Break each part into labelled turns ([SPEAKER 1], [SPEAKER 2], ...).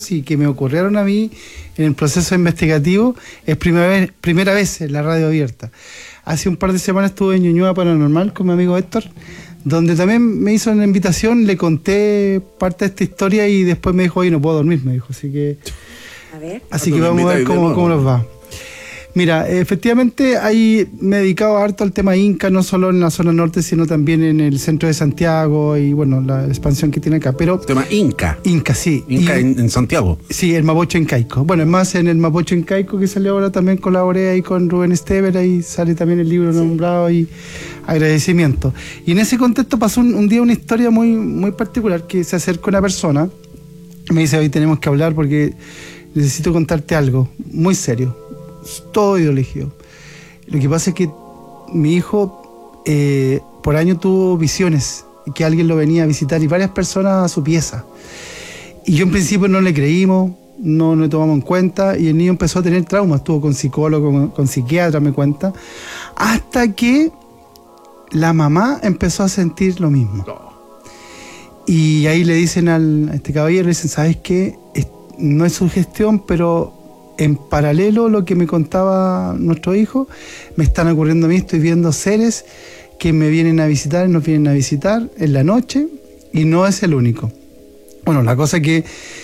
[SPEAKER 1] hechos y que me ocurrieron a mí en el proceso investigativo es primera vez en la radio abierta. Hace un par de semanas estuve en Ñuñoa Paranormal con mi amigo Héctor, donde también me hizo una invitación, le conté parte de esta historia y después me dijo, oye, no puedo dormir, me dijo, así que vamos a ver cómo nos va. Mira, efectivamente me he dedicado harto al tema Inca, no solo en la zona norte, sino también en el centro de Santiago y bueno, la expansión que tiene acá. Pero
[SPEAKER 2] tema Inca.
[SPEAKER 1] Inca, sí.
[SPEAKER 2] Inca en Santiago.
[SPEAKER 1] Sí, el Mapocho Incaico. Bueno, es más, en el Mapocho Incaico que salió ahora también colaboré ahí con Rubén Estever, ahí sale también el libro nombrado y agradecimiento. Y en ese contexto pasó un día una historia muy, muy particular, que se acercó una persona, me dice, hoy tenemos que hablar porque necesito contarte algo muy serio. Todo ideológico. Lo que pasa es que mi hijo por año tuvo visiones, que alguien lo venía a visitar y varias personas a su pieza. Y yo en principio no le creímos, no le tomamos en cuenta y el niño empezó a tener traumas, estuvo con psicólogo, con psiquiatra, me cuenta, hasta que la mamá empezó a sentir lo mismo. Y ahí le dicen a este caballero, le dicen, ¿sabes qué? No es sugestión, pero en paralelo lo que me contaba nuestro hijo, me están ocurriendo a mí, estoy viendo seres que me vienen a visitar, nos vienen a visitar en la noche y no es el único. Bueno, la cosa que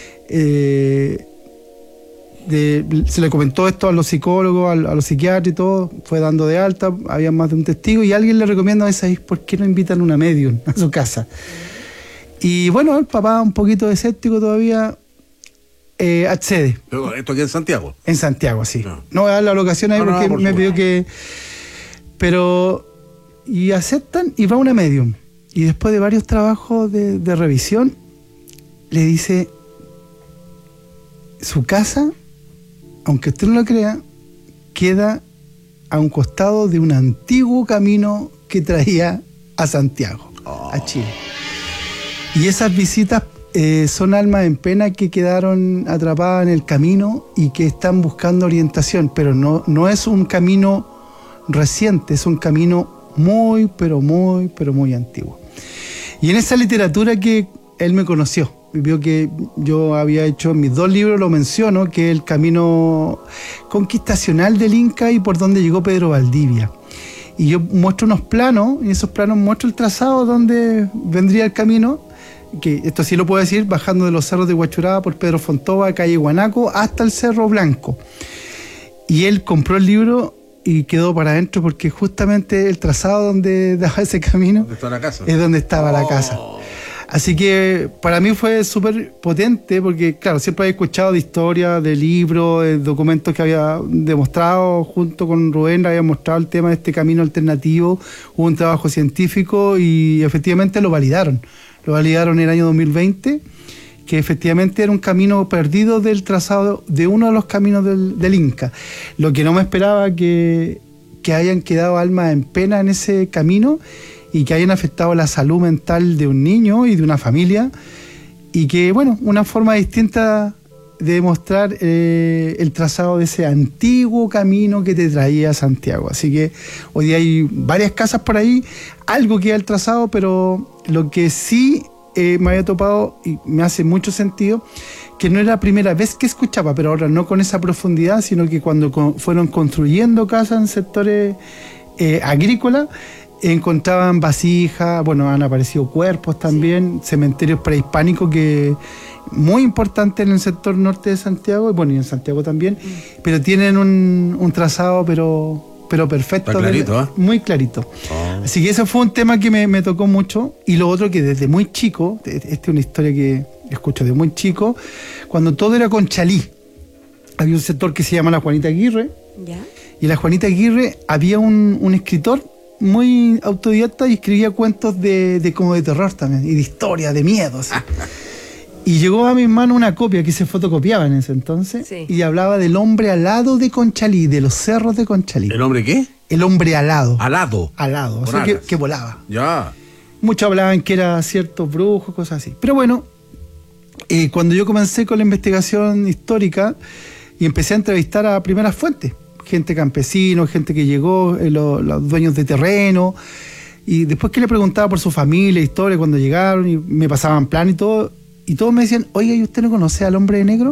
[SPEAKER 1] se le comentó esto a los psicólogos, a los psiquiatras y todo, fue dando de alta, había más de un testigo y alguien le recomienda a veces, ¿por qué no invitan una medium a su casa? Y bueno, el papá un poquito escéptico todavía, accede.
[SPEAKER 2] Pero esto aquí en Santiago.
[SPEAKER 1] En Santiago, sí. No voy a dar la locación ahí porque me pidió que... Pero... Y aceptan y va una medium. Y después de varios trabajos de revisión, le dice, su casa, aunque usted no lo crea, queda a un costado de un antiguo camino que traía a Santiago, a Chile. Y esas visitas son almas en pena que quedaron atrapadas en el camino y que están buscando orientación, pero no es un camino reciente, es un camino muy, pero muy antiguo. Y en esa literatura que él me conoció, vio que yo había hecho en mis 2 libros, lo menciono, que es el camino conquistacional del Inca y por donde llegó Pedro Valdivia. Y yo muestro unos planos, y en esos planos muestro el trazado donde vendría el camino, que esto sí lo puedo decir, bajando de los cerros de Huachuraba por Pedro Fontova, calle Guanaco, hasta el Cerro Blanco. Y él compró el libro y quedó para adentro porque justamente el trazado donde daba ese camino es donde estaba la casa. Así que para mí fue súper potente porque, claro, siempre había escuchado de historias, de libros, de documentos que había demostrado junto con Rubén, había mostrado el tema de este camino alternativo, hubo un trabajo científico y efectivamente lo validaron. Lo validaron en el año 2020, que efectivamente era un camino perdido del trazado de uno de los caminos del Inca. Lo que no me esperaba que hayan quedado almas en pena en ese camino y que hayan afectado la salud mental de un niño y de una familia y que, bueno, una forma distinta de demostrar el trazado de ese antiguo camino que te traía a Santiago. Así que hoy día hay varias casas por ahí, algo queda el trazado, pero lo que sí me había topado y me hace mucho sentido, que no era la primera vez que escuchaba, pero ahora no con esa profundidad, sino que cuando fueron construyendo casas en sectores agrícolas, encontraban vasijas, bueno, han aparecido cuerpos también, cementerios prehispánicos que muy importantes en el sector norte de Santiago, y bueno, y en Santiago también, pero tienen un trazado, pero perfecto.
[SPEAKER 2] Está clarito,
[SPEAKER 1] muy clarito. Así que ese fue un tema que me tocó mucho. Y lo otro que desde muy chico, esta es una historia que escucho de muy chico, cuando todo era Conchalí, había un sector que se llama la Juanita Aguirre. ¿Ya? Y en la Juanita Aguirre había un escritor muy autodidacta y escribía cuentos como de terror también, y de historia, de miedos. Y llegó a mis manos una copia que se fotocopiaba en ese entonces, sí, y hablaba del hombre alado de Conchalí, de los cerros de Conchalí.
[SPEAKER 2] ¿El hombre qué?
[SPEAKER 1] El hombre alado.
[SPEAKER 2] Alado.
[SPEAKER 1] Alado, o sea, que volaba.
[SPEAKER 2] Ya.
[SPEAKER 1] Muchos hablaban que era ciertos brujos, cosas así. Pero bueno, cuando yo comencé con la investigación histórica y empecé a entrevistar a primeras fuentes, gente campesino, gente que llegó, los dueños de terreno, y después que le preguntaba por su familia, historia, cuando llegaron, y me pasaban plan y todo, y todos me decían, oiga, ¿y usted no conoce al hombre de negro?